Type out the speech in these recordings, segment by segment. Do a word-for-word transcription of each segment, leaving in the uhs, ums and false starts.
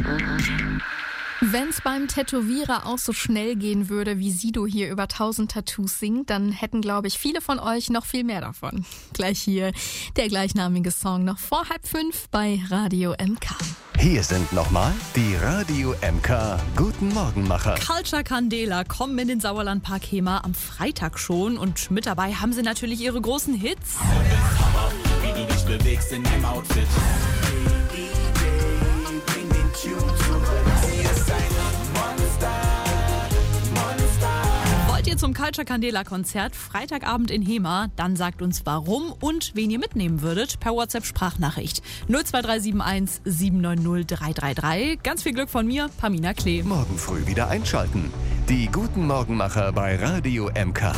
Wenn's beim Tätowierer auch so schnell gehen würde, wie Sido hier über tausend Tattoos singt, dann hätten, glaube ich, viele von euch noch viel mehr davon. Gleich hier der gleichnamige Song noch vor halb fünf bei Radio M K. Hier sind nochmal die Radio M K Guten Morgenmacher. Culture Candela kommen in den Sauerlandpark Hemer am Freitag schon und mit dabei haben sie natürlich ihre großen Hits. Hammer, wie du dich bewegst in deinem Outfit. Bring den Tune zurück. Sie ist ein Monster, Monster. Wollt ihr zum Culture Candela Konzert Freitagabend in Hemer? Dann sagt uns warum und wen ihr mitnehmen würdet per WhatsApp-Sprachnachricht null zwei drei sieben eins sieben neun null drei drei drei. Ganz viel Glück von mir, Pamina Klee. Morgen früh wieder einschalten. Die Guten Morgenmacher bei Radio M K.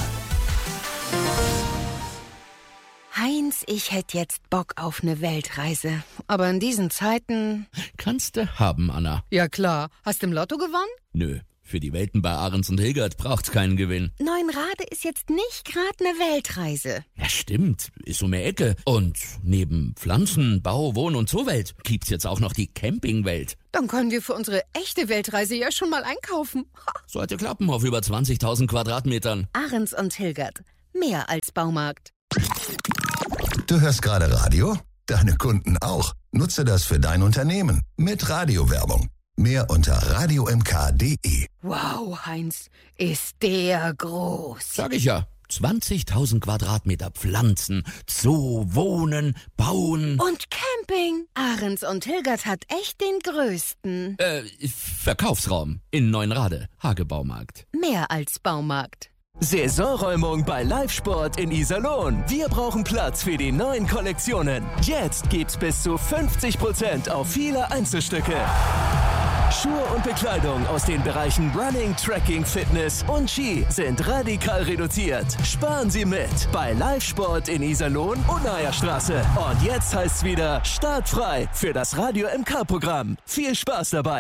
Heinz, ich hätte jetzt Bock auf eine Weltreise. Aber in diesen Zeiten... Kannst du haben, Anna. Ja klar. Hast du im Lotto gewonnen? Nö, für die Welten bei Ahrens und Hilgert braucht's keinen Gewinn. Neunrade ist jetzt nicht gerade eine Weltreise. Ja, stimmt. Ist um die Ecke. Und neben Pflanzen, Bau, Wohn- und Zoowelt gibt's jetzt auch noch die Campingwelt. Dann können wir für unsere echte Weltreise ja schon mal einkaufen. Sollte klappen auf über zwanzigtausend Quadratmetern. Ahrens und Hilgert. Mehr als Baumarkt. Du hörst gerade Radio? Deine Kunden auch. Nutze das für dein Unternehmen mit Radiowerbung. Mehr unter radio m k punkt d e. Wow, Heinz, ist der groß. Sag ich ja. zwanzigtausend Quadratmeter Pflanzen, Zoo, Wohnen, Bauen. Und Camping. Ahrens und Hilgert hat echt den größten. Äh, Verkaufsraum in Neunrade, Hagebaumarkt. Mehr als Baumarkt. Saisonräumung bei Live-Sport in Iserlohn. Wir brauchen Platz für die neuen Kollektionen. Jetzt gibt's bis zu fünfzig Prozent auf viele Einzelstücke. Schuhe und Bekleidung aus den Bereichen Running, Trekking, Fitness und Ski sind radikal reduziert. Sparen Sie mit bei Live-Sport in Iserlohn, Unnajerstraße. Und jetzt heißt's wieder startfrei für das Radio M K-Programm. Viel Spaß dabei!